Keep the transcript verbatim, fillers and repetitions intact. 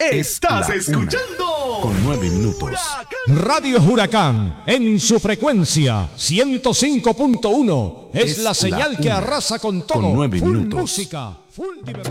Estás la escuchando con nueve minutos. Radio Huracán, en su frecuencia ciento cinco punto uno. Es, Es la señal la que una, arrasa con todo. con nueve Full minutos. música, full diversión.